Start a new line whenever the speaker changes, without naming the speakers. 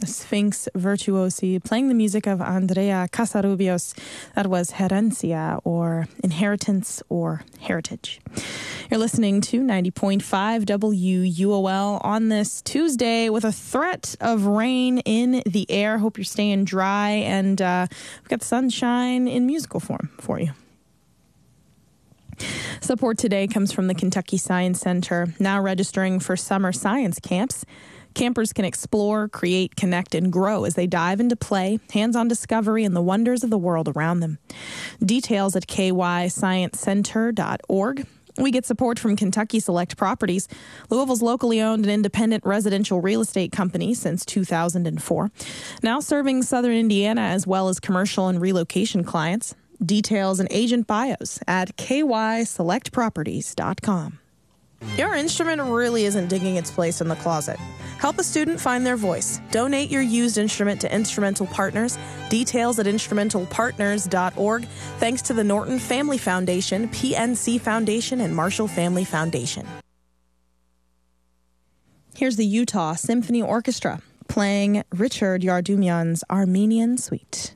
Sphinx Virtuosi, playing the music of Andrea Casarubios. That was Herencia, or Inheritance, or Heritage. You're listening to 90.5 WUOL on this Tuesday with a threat of rain in the air. Hope you're staying dry, and we've got sunshine in musical form for you. Support today comes from the Kentucky Science Center, now registering for summer science camps. Campers can explore, create, connect, and grow as they dive into play, hands-on discovery, and the wonders of the world around them. Details at kysciencecenter.org. We get support from Kentucky Select Properties, Louisville's locally owned and independent residential real estate company since 2004. Now serving Southern Indiana as well as commercial and relocation clients. Details and agent bios at kyselectproperties.com. Your instrument really isn't digging its place in the closet. Help a student find their voice. Donate your used instrument to Instrumental Partners. Details at instrumentalpartners.org. Thanks to the Norton Family Foundation, PNC Foundation, and Marshall Family Foundation. Here's the Utah Symphony Orchestra playing Richard Yardoumyan's Armenian Suite.